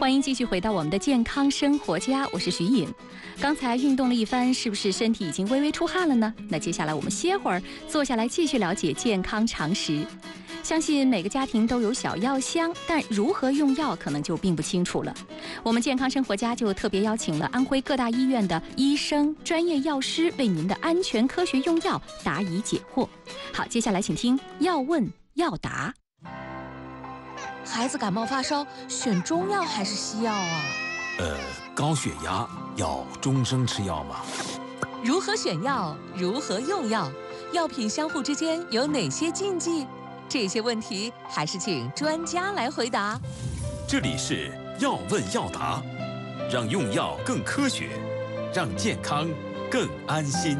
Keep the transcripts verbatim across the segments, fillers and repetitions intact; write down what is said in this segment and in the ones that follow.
欢迎继续回到我们的健康生活家，我是徐颖。刚才运动了一番，是不是身体已经微微出汗了呢？那接下来我们歇会儿，坐下来继续了解健康常识。相信每个家庭都有小药箱，但如何用药可能就并不清楚了。我们健康生活家就特别邀请了安徽各大医院的医生、专业药师，为您的安全科学用药答疑解惑。好，接下来请听要问要答。 孩子感冒发烧，选中药还是西药啊？ 呃，高血压要终生吃药吗？ 如何选药？如何用药？药品相互之间有哪些禁忌？这些问题还是请专家来回答。 这里是要问要答，让用药更科学，让健康更安心。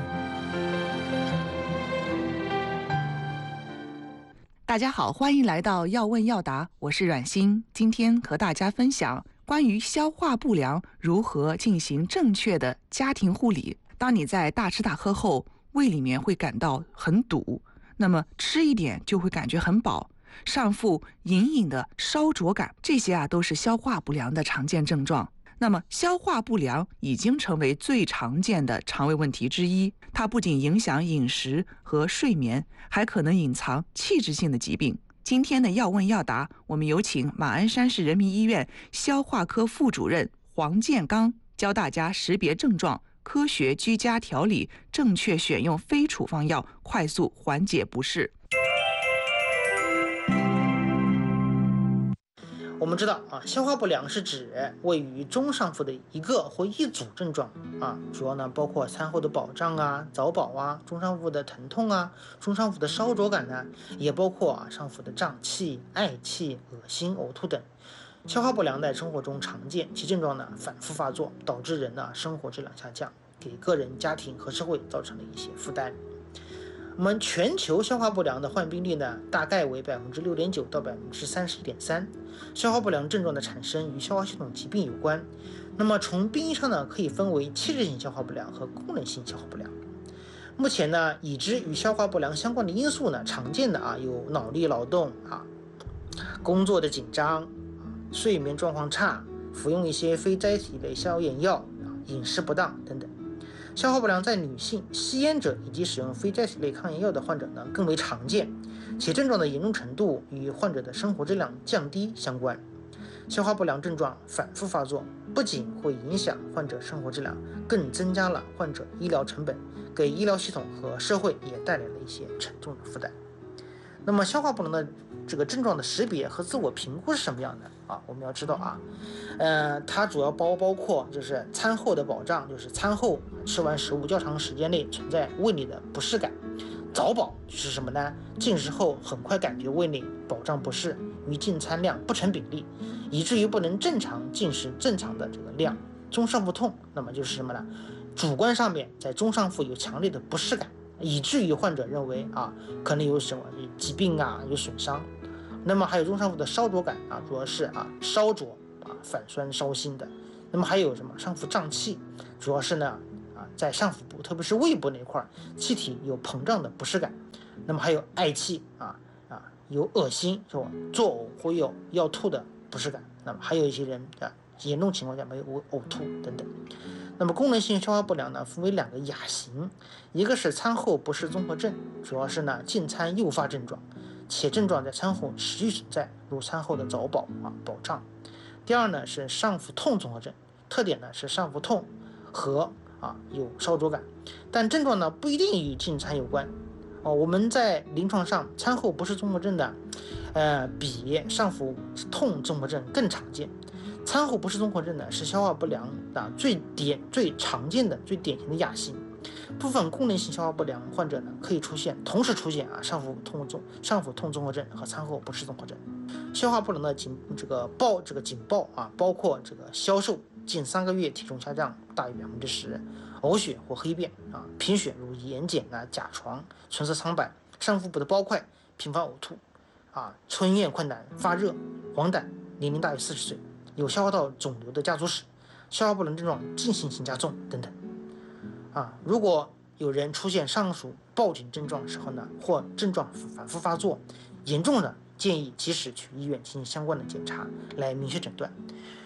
大家好，欢迎来到要问要答，我是阮欣。今天和大家分享关于消化不良如何进行正确的家庭护理。当你在大吃大喝后，胃里面会感到很堵，那么吃一点就会感觉很饱，上腹隐隐的烧灼感，这些啊都是消化不良的常见症状。那么消化不良已经成为最常见的肠胃问题之一，它不仅影响饮食和睡眠，还可能隐藏器质性的疾病。今天的要问要答，我们有请马鞍山市人民医院消化科副主任黄建刚教大家识别症状，科学居家调理，正确选用非处方药，快速缓解不适。 我们知道啊，消化不良是指位于中上腹的一个或一组症状啊，主要呢包括餐后的饱胀啊、早饱啊、中上腹的疼痛啊、中上腹的烧灼感呢，也包括啊上腹的胀气、嗳气、恶心、呕吐等。消化不良在生活中常见，其症状呢反复发作，导致人呢生活质量下降，给个人、家庭和社会造成了一些负担。我们全球消化不良的患病率呢，大概为百分之六点九到百分之三十一点三。消化不良症状的产生与消化系统疾病有关。那么从病因上呢，可以分为器质性消化不良和功能性消化不良。目前呢，已知与消化不良相关的因素呢，常见的啊有脑力劳动啊、工作的紧张、睡眠状况差、服用一些非甾体类消炎药、饮食不当等等。消化不良在女性、吸烟者以及使用非甾体类抗炎药的患者呢更为常见，其症状的严重程度与患者的生活质量降低相关。消化不良症状反复发作，不仅会影响患者生活质量，更增加了患者医疗成本，给医疗系统和社会也带来了一些沉重的负担。那么消化不良的这个症状的识别和自我评估是什么样的啊？我们要知道啊，呃，它主要包包括就是餐后的饱胀，就是餐后吃完食物较长时间内存在胃里的不适感；早饱就是什么呢？进食后很快感觉胃内饱胀不适，与进餐量不成比例，以至于不能正常进食正常的这个量。中上腹痛，那么就是什么呢？主观上面在中上腹有强烈的不适感，以至于患者认为啊，可能有什么疾病啊，有损伤。那么还有中上腹的烧灼感啊，主要是啊烧灼啊反酸烧心的。那么还有什么上腹胀气，主要是呢啊在上腹部，特别是胃部那块气体有膨胀的不适感。那么还有嗳气啊啊有恶心是吧？作呕或有要吐的不适感。那么还有一些人啊严重情况下没有呕吐等等。那么功能性消化不良呢，分为两个亚型，一个是餐后不适综合症，主要是呢进餐诱发症状，且症状在餐后持续存在，如餐后的早饱啊饱胀。第二呢是上腹痛综合症，特点呢是上腹痛和啊有烧灼感，但症状呢不一定与进餐有关。哦，我们在临床上餐后不适综合症的，呃比上腹痛综合症更常见。餐后不适综合症呢是消化不良啊最典最常见的最典型的亚型。部分功能性消化不良患者呢可以出现同时出现啊上腹痛综上腹痛综合症和餐后不适综合症。消化不良的警这个报这个警报啊包括这个消瘦，近三个月体重下降大于百分之十，呕血或黑便啊，贫血如眼睑啊、甲床、唇色苍白，上腹部的包块频繁呕吐啊，吞咽困难、发热、黄疸，年龄大于四十岁。有消化道肿瘤的家族史，消化不良症状进行性加重等等。啊，如果有人出现上述报警症状的时候呢，或症状反复发作，严重的建议及时去医院进行相关的检查，来明确诊断。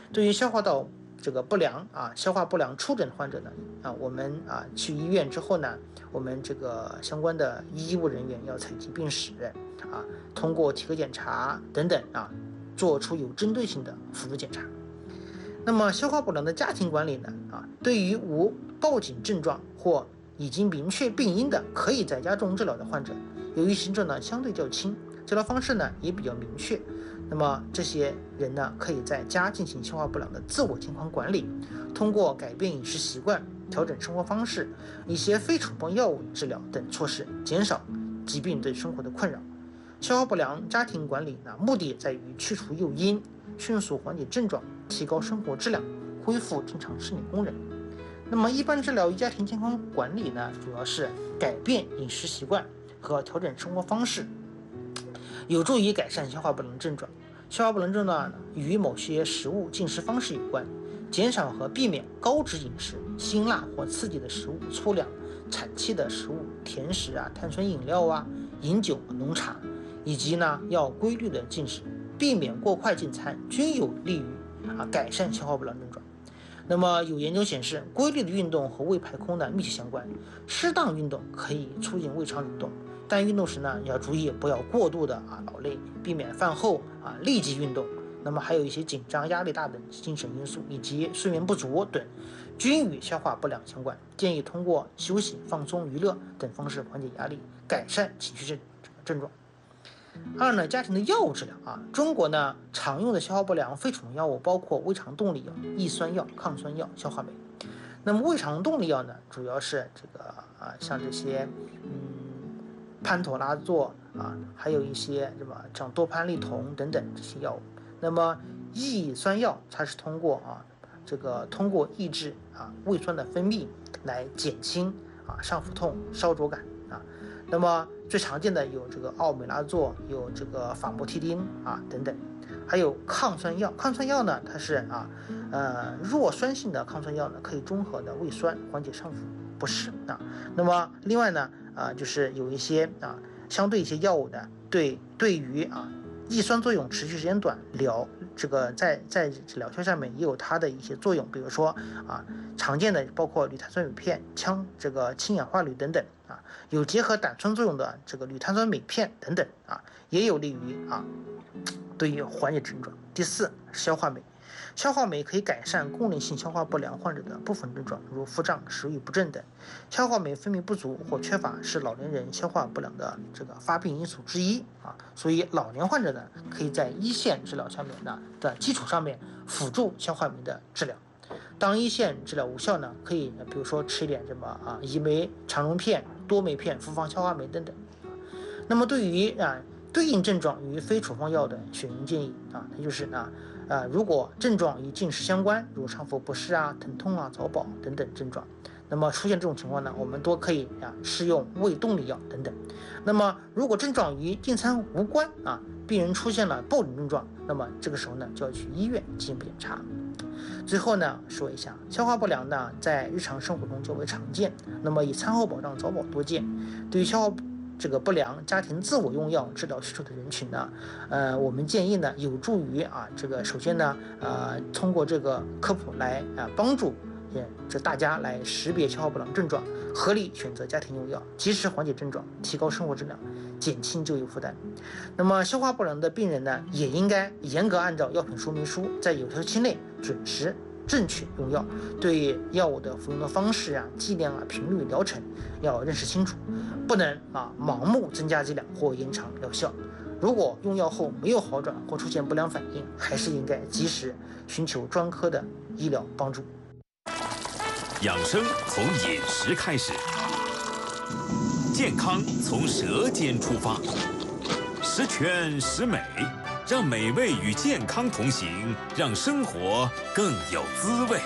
对于消化道这个不良啊，消化不良初诊患者呢，啊，我们啊去医院之后呢，我们这个相关的医务人员要采集病史啊，通过体格检查等等啊，做出有针对性的辅助检查。那么消化不良的家庭管理呢，啊，对于无报警症状或已经明确病因的，可以在家中治疗的患者，由于症状呢相对较轻，治疗方式呢也比较明确。那么这些人呢，可以在家进行消化不良的自我健康管理，通过改变饮食习惯、调整生活方式、一些非处方药物治疗等措施，减少疾病对生活的困扰。消化不良家庭管理呢，目的在于去除诱因，迅速缓解症状，提高生活质量，恢复正常生理功能。那么一般治疗与家庭健康管理呢，主要是改变饮食习惯和调整生活方式，有助于改善消化不良症状。消化不良症状呢，与某些食物进食方式有关，减少和避免高脂饮食、辛辣或刺激的食物、粗粮、产气的食物、甜食啊、碳酸饮料啊、饮酒、浓茶，以及呢要规律的进食，避免过快进餐，均有利于啊改善消化不良症状。那么有研究显示，规律的运动和胃排空呢密切相关，适当运动可以促进胃肠蠕动。但运动时呢，要注意不要过度的啊劳累，避免饭后啊立即运动。那么还有一些紧张、压力大等精神因素，以及睡眠不足等，均与消化不良相关。建议通过休息、放松、娱乐等方式缓解压力，改善情绪症症状。二呢，家庭的药物治疗啊，中国呢常用的消化不良非处方药物包括胃肠动力药、抑酸药、抗酸药、消化酶。那么胃肠动力药呢，主要是这个啊像这些嗯。潘妥拉唑啊，还有一些什么像多蟠利酮等等这些药物。那么抑酸药它是通过啊这个通过抑制啊胃酸的分泌来减轻啊上腹痛、烧灼感啊。那么最常见的有这个奥美拉唑，有这个法莫替丁啊等等，还有抗酸药。抗酸药呢，它是啊呃弱酸性的抗酸药呢，可以中和的胃酸，缓解上腹不适啊。那么另外呢。啊，就是有一些啊，相对一些药物的，对对于啊抑酸作用持续时间短，疗这个在在疗效上面也有它的一些作用，比如说啊常见的包括铝碳酸镁片、羟这个氢氧化铝等等啊，有结合胆酸作用的这个铝碳酸镁片等等啊，也有利于啊对于缓解症状。第四，消化酶。消化酶可以改善功能性消化不良患者的部分症状，如腹胀、食欲不振等。消化酶分泌不足或缺乏是老年人消化不良的这个发病因素之一啊，所以老年患者呢，可以在一线治疗下面呢的基础上面辅助消化酶的治疗。当一线治疗无效呢，可以比如说吃一点什么啊乙酶肠溶片、多酶片、复方消化酶等等。那么对于啊对应症状与非处方药的选用建议啊，那就是呢。啊，如果症状与进食相关，如上腹不适啊、疼痛啊、早饱等等症状，那么出现这种情况呢，我们都可以啊试用胃动力药等等。那么如果症状与进餐无关啊，病人出现了暴饮症状，那么这个时候呢就要去医院进一步检查。最后呢说一下，消化不良呢在日常生活中较为常见，那么以餐后饱胀、早饱多见。对于消化这个不良家庭自我用药治疗需求的人群呢，呃，我们建议呢，有助于啊，这个首先呢，呃，通过这个科普来啊，帮助也这大家来识别消化不良症状，合理选择家庭用药，及时缓解症状，提高生活质量，减轻就医负担。那么消化不良的病人呢，也应该严格按照药品说明书，在有效期内准时正确用药，对药物的服用的方式啊、剂量啊、频率、疗程要认识清楚，不能啊盲目增加剂量或延长疗效。如果用药后没有好转或出现不良反应，还是应该及时寻求专科的医疗帮助。 养生从饮食开始，健康从舌尖出发，十全十美。让美味与健康同行，让生活更有滋味。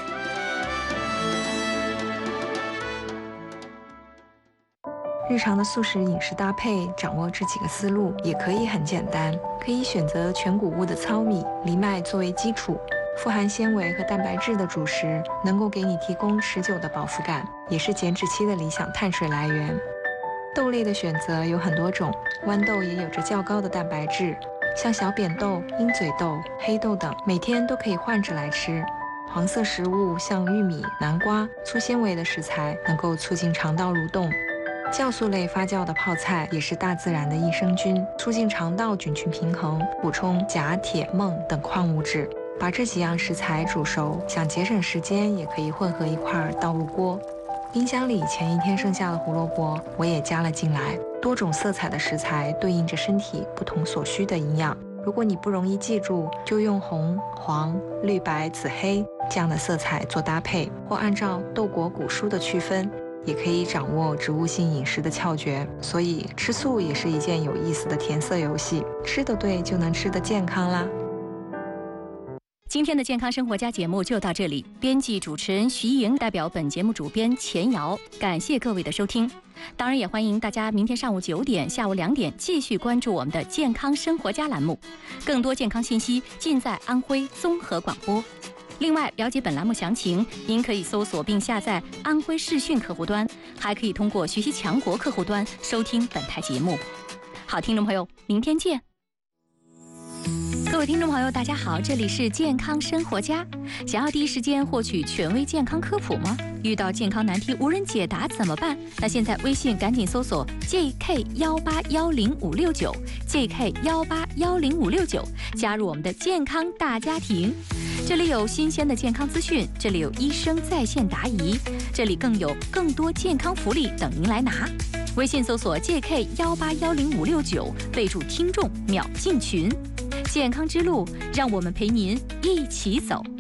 日常的素食饮食搭配，掌握这几个思路也可以很简单。可以选择全谷物的糙米、藜麦作为基础，富含纤维和蛋白质的主食，能够给你提供持久的饱腹感，也是减脂期的理想碳水来源。豆类的选择有很多种，豌豆也有着较高的蛋白质。 像小扁豆、鹰嘴豆、黑豆等，每天都可以换着来吃。黄色食物像玉米、南瓜，粗纤维的食材能够促进肠道蠕动。酵素类发酵的泡菜也是大自然的益生菌，促进肠道菌群平衡，补充钾、铁、锰等矿物质。把这几样食材煮熟，想节省时间也可以混合一块倒入锅。冰箱里前一天剩下的胡萝卜我也加了进来。多种色彩的食材对应着身体不同所需的营养。如果你不容易记住，就用红、黄、绿、白、紫、黑这样的色彩做搭配，或按照豆果果蔬的区分，也可以掌握植物性饮食的窍诀。所以吃素也是一件有意思的填色游戏，吃得对就能吃得健康啦。 今天的健康生活家节目就到这里，编辑主持人徐莹代表本节目主编钱瑶，感谢各位的收听。当然也欢迎大家明天上午九点、下午两点继续关注我们的健康生活家栏目，更多健康信息尽在安徽综合广播。另外，了解本栏目详情，您可以搜索并下载安徽视讯客户端，还可以通过学习强国客户端收听本台节目。好，听众朋友，明天见。各位听众朋友，大家好，这里是健康生活家。想要第一时间获取权威健康科普吗？遇到健康难题无人解答怎么办？那现在微信赶紧搜索 J K 一八一零五六九 J K 一八一零五六九，加入我们的健康大家庭。这里有新鲜的健康资讯，这里有医生在线答疑，这里更有更多健康福利等您来拿。微信搜索 J K 一八一零五六九，备注听众秒进群。健康之路，让我们陪您一起走。